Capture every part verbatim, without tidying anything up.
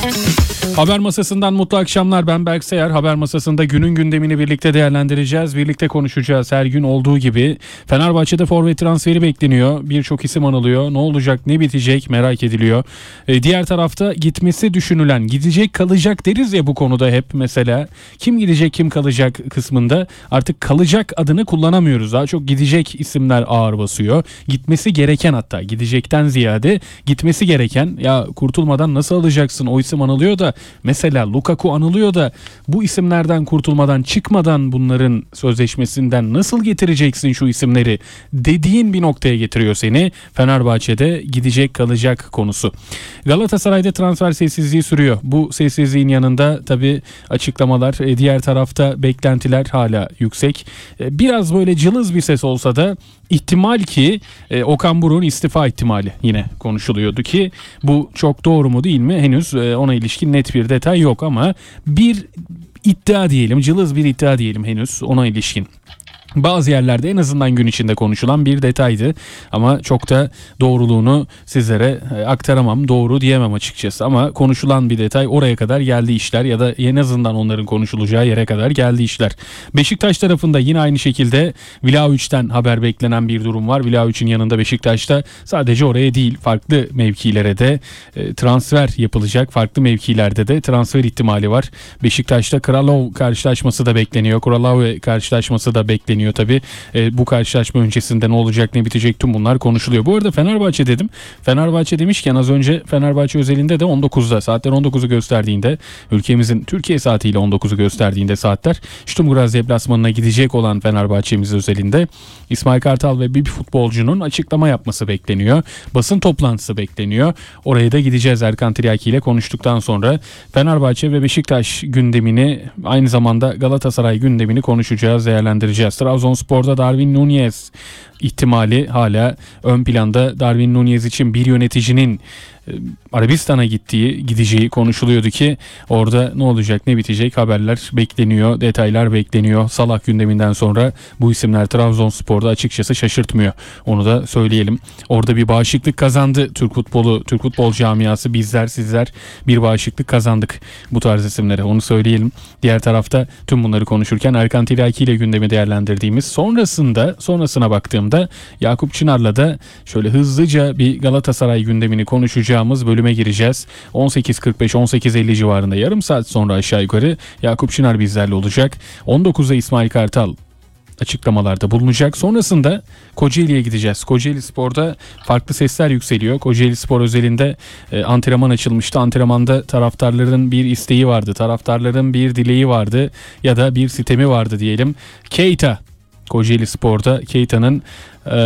Haber Masası'ndan mutlu akşamlar. Ben Berk Sayar. Haber Masası'nda günün gündemini birlikte değerlendireceğiz. Birlikte konuşacağız. Her gün olduğu gibi Fenerbahçe'de forvet transferi bekleniyor. Birçok isim anılıyor. Ne olacak, ne bitecek merak ediliyor. Ee, diğer tarafta gitmesi düşünülen, gidecek kalacak deriz ya bu konuda hep mesela. Kim gidecek, kim kalacak kısmında artık kalacak adını kullanamıyoruz. Daha çok gidecek isimler ağır basıyor. Gitmesi gereken, hatta gidecekten ziyade gitmesi gereken, ya kurtulmadan nasıl alacaksın, o isim anılıyor da mesela Lukaku anılıyor da bu isimlerden kurtulmadan, çıkmadan bunların sözleşmesinden nasıl getireceksin şu isimleri dediğin bir noktaya getiriyor seni Fenerbahçe'de gidecek kalacak konusu. Galatasaray'da transfer sessizliği sürüyor. Bu sessizliğin yanında tabii açıklamalar, diğer tarafta beklentiler hala yüksek. Biraz böyle cılız bir ses olsa da ihtimal ki e, Okan Buruk'un istifa ihtimali yine konuşuluyordu ki bu çok doğru mu değil mi henüz e, ona ilişkin net bir detay yok ama bir iddia diyelim, cılız bir iddia diyelim henüz ona ilişkin. Bazı yerlerde en azından gün içinde konuşulan bir detaydı ama çok da doğruluğunu sizlere aktaramam, doğru diyemem açıkçası ama konuşulan bir detay, oraya kadar geldi işler ya da en azından onların konuşulacağı yere kadar geldi işler. Beşiktaş tarafında yine aynı şekilde Vlahovic'ten haber beklenen bir durum var. Vlahovic'in yanında Beşiktaş'ta sadece oraya değil farklı mevkilere de transfer yapılacak, farklı mevkilerde de transfer ihtimali var. Beşiktaş'ta Kralov karşılaşması da bekleniyor. Kralov karşılaşması da bekleniyor. Tabii e, bu karşılaşma öncesinde ne olacak, ne bitecek, tüm bunlar konuşuluyor. Bu arada Fenerbahçe dedim. Fenerbahçe demişken az önce Fenerbahçe özelinde de on dokuzda, saatler on dokuzu gösterdiğinde, ülkemizin Türkiye saatiyle on dokuzu gösterdiğinde saatler, Sturm Graz deplasmanına gidecek olan Fenerbahçe'miz özelinde İsmail Kartal ve bir futbolcunun açıklama yapması bekleniyor. Basın toplantısı bekleniyor. Oraya da gideceğiz Erkan Tiryaki ile konuştuktan sonra. Fenerbahçe ve Beşiktaş gündemini, aynı zamanda Galatasaray gündemini konuşacağız, değerlendireceğiz. Trabzonspor'da Darwin Núñez ihtimali hala ön planda. Darwin Núñez için bir yöneticinin Arabistan'a gittiği, gideceği konuşuluyordu ki orada ne olacak, ne bitecek haberler bekleniyor, detaylar bekleniyor. Salah gündeminden sonra bu isimler Trabzonspor'da açıkçası şaşırtmıyor. Onu da söyleyelim. Orada bir bağışıklık kazandı Türk futbolu, Türk futbol camiası, bizler, sizler bir bağışıklık kazandık bu tarz isimlere. Onu söyleyelim. Diğer tarafta tüm bunları konuşurken Erkan Tiryaki ile gündemi değerlendirdiğimiz, sonrasında sonrasına baktığımda Yakup Çınar'la da şöyle hızlıca bir Galatasaray gündemini konuşacağız. Bölüme gireceğiz. on sekiz kırk beş on sekiz elli civarında, yarım saat sonra aşağı yukarı Yakup Çınar bizlerle olacak. on dokuzda İsmail Kartal açıklamalarda bulunacak. Sonrasında Kocaeli'ye gideceğiz. Kocaeli Spor'da farklı sesler yükseliyor. Kocaeli Spor özelinde e, antrenman açılmıştı. Antrenmanda taraftarların bir isteği vardı. Taraftarların bir dileği vardı ya da bir sitemi vardı diyelim. Keita, Kocaeli Spor'da Keita'nın e,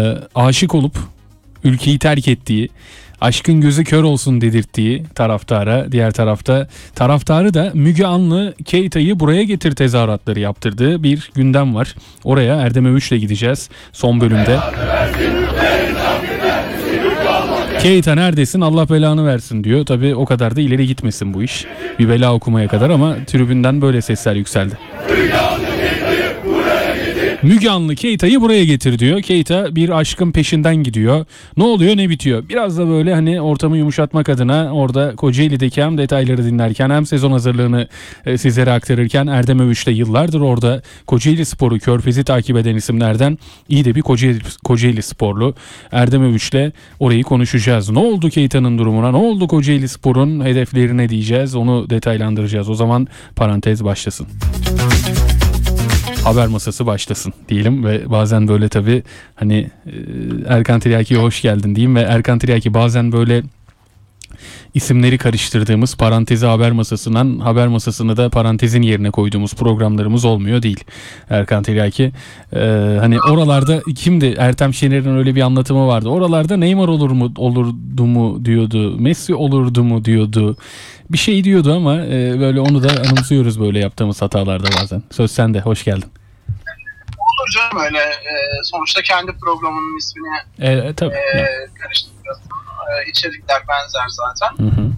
aşık olup ülkeyi terk ettiği, aşkın gözü kör olsun dedirttiği taraftara, diğer tarafta taraftarı da Müge Anlı Keita'yı buraya getir tezahüratları yaptırdığı bir gündem var. Oraya Erdem Övüç'le gideceğiz son bölümde. Keita neredesin, Allah belanı versin diyor. Tabii o kadar da ileri gitmesin bu iş. Bir bela okumaya kadar ama tribünden böyle sesler yükseldi. Müge Anlı Keita'yı buraya getir diyor. Keita bir aşkın peşinden gidiyor. Ne oluyor, ne bitiyor? Biraz da böyle hani ortamı yumuşatmak adına orada Kocaeli'deki hem detayları dinlerken hem sezon hazırlığını e, sizlere aktarırken Erdem Övüç de yıllardır orada Kocaeli Spor'u, Körfez'i takip eden isimlerden iyi de bir Kocaeli, Kocaeli Sporlu Erdem Övüç'le orayı konuşacağız. Ne oldu Keita'nın durumuna? Ne oldu Kocaeli Spor'un hedeflerine diyeceğiz. Onu detaylandıracağız. O zaman parantez başlasın. Haber masası başlasın diyelim ve bazen böyle tabii hani Erkan Tiryaki'ye hoş geldin diyeyim ve Erkan Tiryaki bazen böyle isimleri karıştırdığımız, parantezi haber masasından haber masasını da parantezin yerine koyduğumuz programlarımız olmuyor değil. Erkan Tiryaki ee, hani oralarda kimdi, Ertem Şener'in öyle bir anlatımı vardı. Oralarda Neymar olur mu olurdu mu diyordu, Messi olurdu mu diyordu. Bir şey diyordu ama e, böyle onu da anımsıyoruz böyle yaptığımız hatalarda bazen. Söz sende, hoş geldin. Olur canım öyle. E, sonuçta kendi programının ismini e, tabii. e, karıştırıyorsun. E, içerikler benzer zaten. Hı hı.